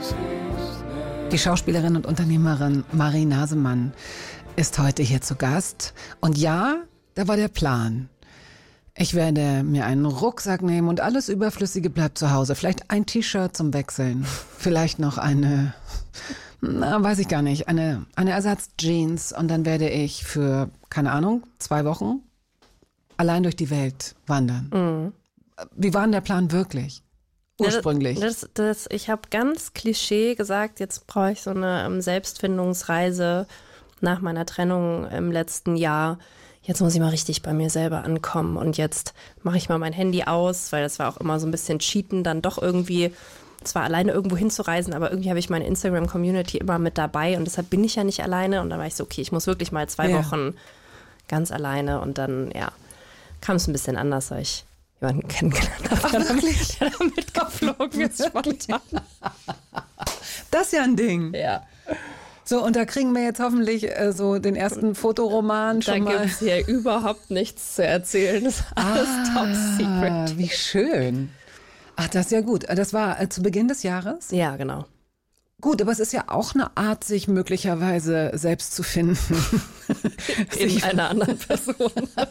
Die Schauspielerin und Unternehmerin Marie Nasemann ist heute hier zu Gast. Und ja, da war der Plan. Ich werde mir einen Rucksack nehmen und alles Überflüssige bleibt zu Hause. Vielleicht ein T-Shirt zum Wechseln. Vielleicht noch eine Ersatz-Jeans. Und dann werde ich für, 2 Wochen allein durch die Welt wandern. Mhm. Wie war denn der Plan wirklich? Ursprünglich. Ich habe ganz Klischee gesagt, jetzt brauche ich so eine Selbstfindungsreise nach meiner Trennung im letzten Jahr. Jetzt muss ich mal richtig bei mir selber ankommen und jetzt mache ich mal mein Handy aus, weil das war auch immer so ein bisschen Cheaten, dann doch irgendwie zwar alleine irgendwo hinzureisen, aber irgendwie habe ich meine Instagram-Community immer mit dabei und deshalb bin ich ja nicht alleine und dann war ich so, okay, ich muss wirklich mal 2 Wochen ganz alleine und dann, kam es ein bisschen anders, weil ich jemanden kennengelernt habe, der da mitgeflogen ist spontan. Das ist ja ein Ding. Ja. So, und da kriegen wir jetzt hoffentlich so den ersten Fotoroman schon mal. Da gibt es hier überhaupt nichts zu erzählen. Das ist alles top secret. Wie schön. Ach, das ist ja gut. Das war zu Beginn des Jahres? Ja, genau. Gut, aber es ist ja auch eine Art, sich möglicherweise selbst zu finden. In einer anderen Person.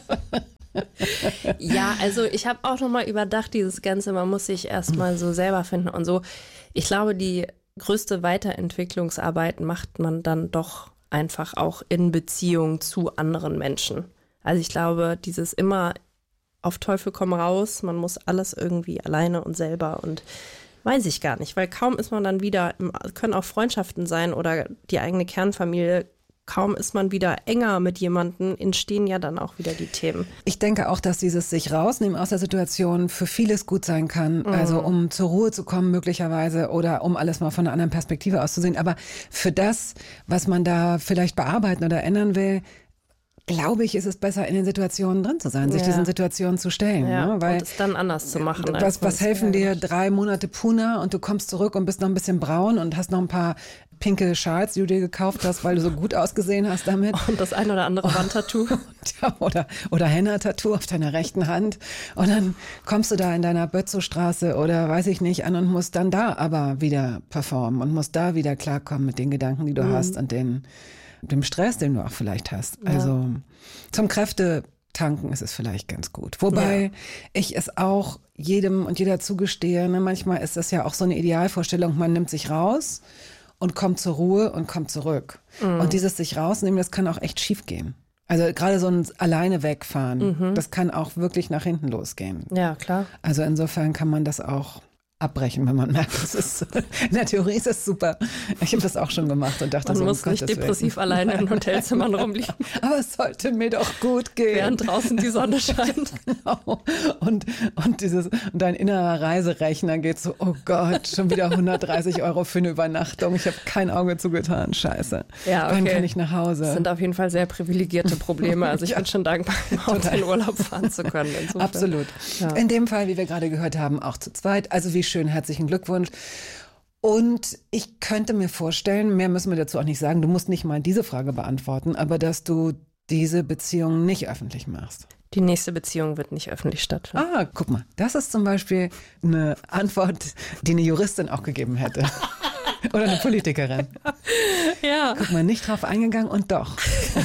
Ja, also ich habe auch nochmal überdacht, dieses Ganze, man muss sich erstmal so selber finden und so. Ich glaube, die größte Weiterentwicklungsarbeit macht man dann doch einfach auch in Beziehung zu anderen Menschen. Also ich glaube, dieses immer auf Teufel komm raus, man muss alles irgendwie alleine und selber und weiß ich gar nicht, weil kaum ist man dann wieder, können auch Freundschaften sein oder die eigene Kernfamilie, kaum ist man wieder enger mit jemandem, entstehen ja dann auch wieder die Themen. Ich denke auch, dass dieses sich rausnehmen aus der Situation für vieles gut sein kann. Also um zur Ruhe zu kommen möglicherweise oder um alles mal von einer anderen Perspektive auszusehen. Aber für das, was man da vielleicht bearbeiten oder ändern will, glaube ich, ist es besser, in den Situationen drin zu sein, sich diesen Situationen zu stellen. Ja, ne? Weil und es dann anders zu machen. Was helfen dir 3 Monate Puna und du kommst zurück und bist noch ein bisschen braun und hast noch ein paar pinke Schals, die du dir gekauft hast, weil du so gut ausgesehen hast damit. Und das ein oder andere Wandtattoo. oder Henna-Tattoo auf deiner rechten Hand. Und dann kommst du da in deiner Bötzow-Straße oder weiß ich nicht an und musst dann da aber wieder performen und musst da wieder klarkommen mit den Gedanken, die du hast und dem Stress, den du auch vielleicht hast. Ja. Also zum Kräftetanken ist es vielleicht ganz gut. Wobei ich es auch jedem und jeder zugestehe, ne, manchmal ist das ja auch so eine Idealvorstellung, man nimmt sich raus und kommt zur Ruhe und kommt zurück. Und dieses sich rausnehmen, das kann auch echt schief gehen. Also gerade so ein alleine wegfahren, das kann auch wirklich nach hinten losgehen. Ja, klar. Also insofern kann man das auch abbrechen, wenn man merkt, in der Theorie ist es super. Ich habe das auch schon gemacht und dachte, man muss nicht depressiv alleine in Hotelzimmern rumliegen. Aber es sollte mir doch gut gehen. Während draußen die Sonne scheint. Genau. Und dein innerer Reiserechner geht so, oh Gott, schon wieder 130 € für eine Übernachtung. Ich habe kein Auge zugetan, scheiße. Ja, okay. Wann kann ich nach Hause? Das sind auf jeden Fall sehr privilegierte Probleme. Also ich bin schon dankbar, auf den Urlaub fahren zu können. Insofern. Absolut. Ja. In dem Fall, wie wir gerade gehört haben, auch zu zweit. Also wie schön, herzlichen Glückwunsch. Und ich könnte mir vorstellen, mehr müssen wir dazu auch nicht sagen, du musst nicht mal diese Frage beantworten, aber dass du diese Beziehung nicht öffentlich machst. Die nächste Beziehung wird nicht öffentlich stattfinden. Ah, guck mal, das ist zum Beispiel eine Antwort, die eine Juristin auch gegeben hätte. Oder eine Politikerin. Ja. Guck mal, nicht drauf eingegangen und doch.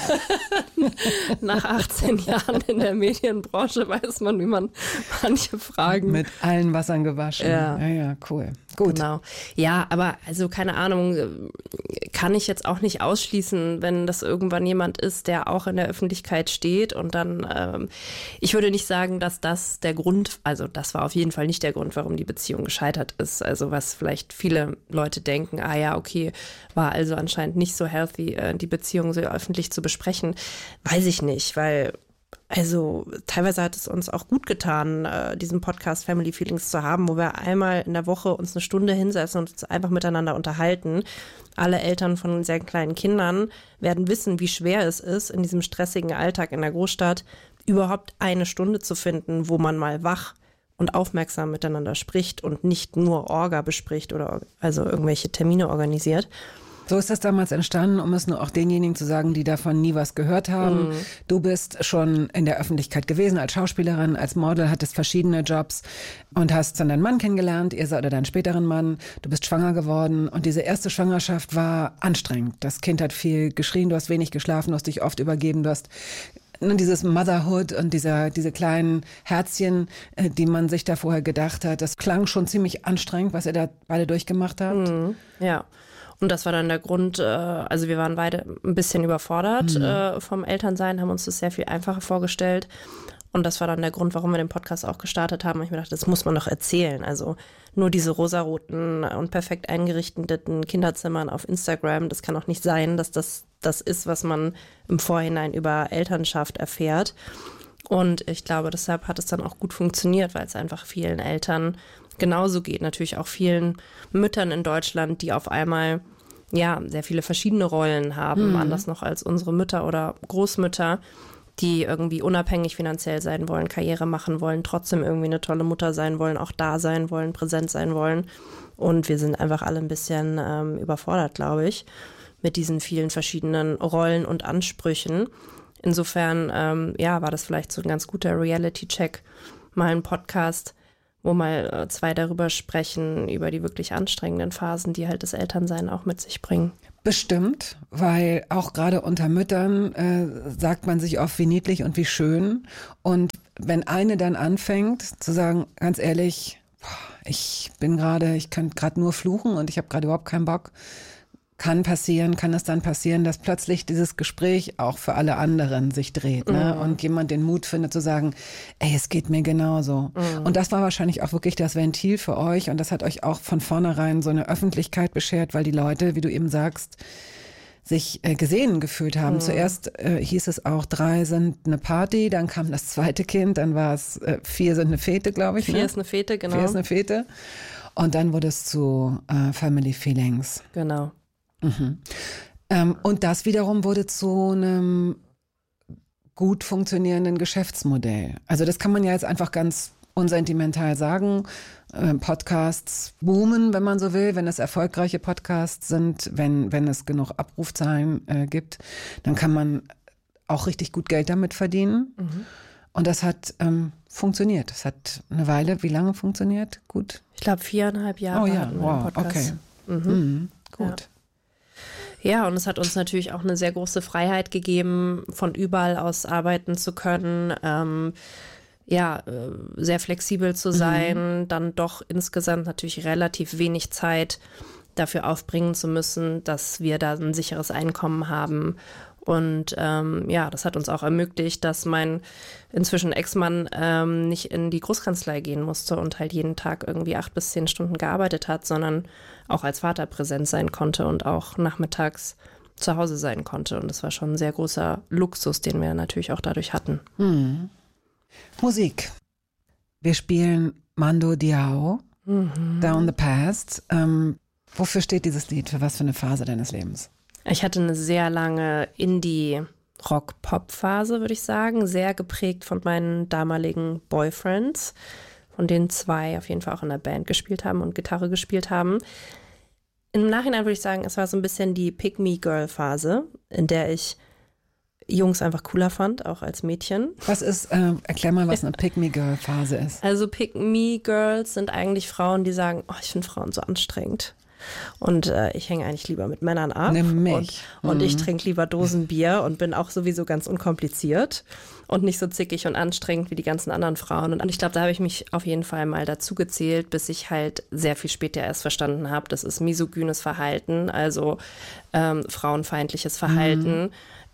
Nach 18 Jahren in der Medienbranche weiß man, wie man manche Fragen... Mit allen Wassern gewaschen. Ja, cool. Gut. Genau. Ja, aber also keine Ahnung, kann ich jetzt auch nicht ausschließen, wenn das irgendwann jemand ist, der auch in der Öffentlichkeit steht und dann, ich würde nicht sagen, dass das der Grund, also das war auf jeden Fall nicht der Grund, warum die Beziehung gescheitert ist. Also was vielleicht viele Leute denken, okay, war also anscheinend nicht so healthy, die Beziehung so öffentlich zu besprechen, weiß ich nicht, weil also teilweise hat es uns auch gut getan, diesen Podcast Family Feelings zu haben, wo wir einmal in der Woche uns eine Stunde hinsetzen und uns einfach miteinander unterhalten. Alle Eltern von sehr kleinen Kindern werden wissen, wie schwer es ist, in diesem stressigen Alltag in der Großstadt überhaupt eine Stunde zu finden, wo man mal wach und aufmerksam miteinander spricht und nicht nur Orga bespricht oder also irgendwelche Termine organisiert. So ist das damals entstanden, um es nur auch denjenigen zu sagen, die davon nie was gehört haben. Du bist schon in der Öffentlichkeit gewesen als Schauspielerin, als Model, hattest verschiedene Jobs und hast dann deinen Mann kennengelernt, oder deinen späteren Mann. Du bist schwanger geworden und diese erste Schwangerschaft war anstrengend. Das Kind hat viel geschrien, du hast wenig geschlafen, du hast dich oft übergeben, du hast dieses Motherhood und diese kleinen Herzchen, die man sich da vorher gedacht hat, das klang schon ziemlich anstrengend, was ihr da beide durchgemacht habt. Ja. Und das war dann der Grund, also wir waren beide ein bisschen überfordert vom Elternsein, haben uns das sehr viel einfacher vorgestellt. Und das war dann der Grund, warum wir den Podcast auch gestartet haben. Und ich mir dachte, das muss man doch erzählen. Also nur diese rosaroten und perfekt eingerichteten Kinderzimmern auf Instagram, das kann auch nicht sein, dass das ist, was man im Vorhinein über Elternschaft erfährt. Und ich glaube, deshalb hat es dann auch gut funktioniert, weil es einfach vielen Eltern genauso geht. Natürlich auch vielen Müttern in Deutschland, die auf einmal sehr viele verschiedene Rollen haben, anders noch als unsere Mütter oder Großmütter, die irgendwie unabhängig finanziell sein wollen, Karriere machen wollen, trotzdem irgendwie eine tolle Mutter sein wollen, auch da sein wollen, präsent sein wollen. Und wir sind einfach alle ein bisschen überfordert, glaube ich, mit diesen vielen verschiedenen Rollen und Ansprüchen. Insofern, war das vielleicht so ein ganz guter Reality-Check, mal ein Podcast, wo mal zwei darüber sprechen, über die wirklich anstrengenden Phasen, die halt das Elternsein auch mit sich bringen. Bestimmt, weil auch gerade unter Müttern sagt man sich oft, wie niedlich und wie schön. Und wenn eine dann anfängt zu sagen, ganz ehrlich, ich kann gerade nur fluchen und ich habe gerade überhaupt keinen Bock, kann es dann passieren, dass plötzlich dieses Gespräch auch für alle anderen sich dreht, ne? Und jemand den Mut findet zu sagen, ey, es geht mir genauso. Und das war wahrscheinlich auch wirklich das Ventil für euch und das hat euch auch von vornherein so eine Öffentlichkeit beschert, weil die Leute, wie du eben sagst, sich gesehen gefühlt haben. Zuerst hieß es auch, 3 sind eine Party, dann kam das zweite Kind, dann war es 4 sind eine Fete, glaube ich. 4 ist eine Fete, genau. 4 ist eine Fete. Und dann wurde es zu Family Feelings. Genau. Und das wiederum wurde zu einem gut funktionierenden Geschäftsmodell. Also das kann man ja jetzt einfach ganz unsentimental sagen. Podcasts boomen, wenn man so will, wenn es erfolgreiche Podcasts sind, wenn es genug Abrufzahlen gibt, dann kann man auch richtig gut Geld damit verdienen. Und das hat funktioniert. Das hat eine Weile, wie lange funktioniert? Gut. Ich glaube 4,5 Jahre. Oh ja, wow, okay. Gut. Ja, und es hat uns natürlich auch eine sehr große Freiheit gegeben, von überall aus arbeiten zu können, sehr flexibel zu sein, dann doch insgesamt natürlich relativ wenig Zeit dafür aufbringen zu müssen, dass wir da ein sicheres Einkommen haben. Und das hat uns auch ermöglicht, dass mein inzwischen Ex-Mann nicht in die Großkanzlei gehen musste und halt jeden Tag irgendwie 8 bis 10 Stunden gearbeitet hat, sondern auch als Vater präsent sein konnte und auch nachmittags zu Hause sein konnte. Und das war schon ein sehr großer Luxus, den wir natürlich auch dadurch hatten. Musik. Wir spielen Mando Diao, Down the Past. Wofür steht dieses Lied? Für was für eine Phase deines Lebens? Ich hatte eine sehr lange Indie-Rock-Pop-Phase, würde ich sagen. Sehr geprägt von meinen damaligen Boyfriends, von denen 2 auf jeden Fall auch in der Band gespielt haben und Gitarre gespielt haben. Im Nachhinein würde ich sagen, es war so ein bisschen die Pick-Me-Girl-Phase, in der ich Jungs einfach cooler fand, auch als Mädchen. Was ist, erklär mal, was eine Pick-Me-Girl-Phase ist. Also Pick-Me-Girls sind eigentlich Frauen, die sagen, oh, ich finde Frauen so anstrengend. Und ich hänge eigentlich lieber mit Männern ab. Nämlich. Und ich trinke lieber Dosenbier und bin auch sowieso ganz unkompliziert und nicht so zickig und anstrengend wie die ganzen anderen Frauen. Und ich glaube, da habe ich mich auf jeden Fall mal dazu gezählt, bis ich halt sehr viel später erst verstanden habe, das ist misogynes Verhalten, also frauenfeindliches Verhalten.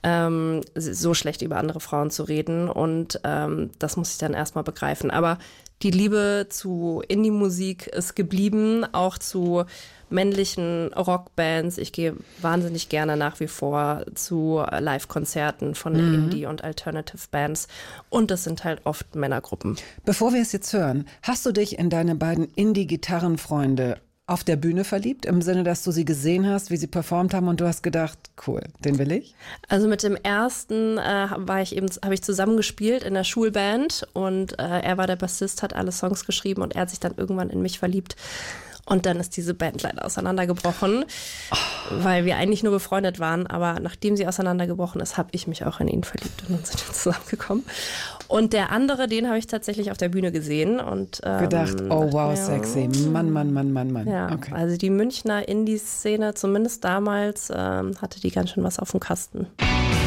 So schlecht über andere Frauen zu reden und das muss ich dann erstmal begreifen. Aber die Liebe zu Indie-Musik ist geblieben, auch zu männlichen Rockbands. Ich gehe wahnsinnig gerne nach wie vor zu Live-Konzerten von Indie- und Alternative-Bands und das sind halt oft Männergruppen. Bevor wir es jetzt hören, hast du dich in deine beiden Indie-Gitarrenfreunde auf der Bühne verliebt, im Sinne, dass du sie gesehen hast, wie sie performt haben und du hast gedacht, cool, den will ich? Also mit dem ersten habe ich zusammen gespielt in der Schulband und er war der Bassist, hat alle Songs geschrieben und er hat sich dann irgendwann in mich verliebt. Und dann ist diese Band leider auseinandergebrochen, weil wir eigentlich nur befreundet waren. Aber nachdem sie auseinandergebrochen ist, habe ich mich auch in ihn verliebt und dann sind wir zusammengekommen. Und der andere, den habe ich tatsächlich auf der Bühne gesehen. Und gedacht, oh wow, sexy. Mann. Ja, okay. Also die Münchner Indie-Szene, zumindest damals, hatte die ganz schön was auf dem Kasten.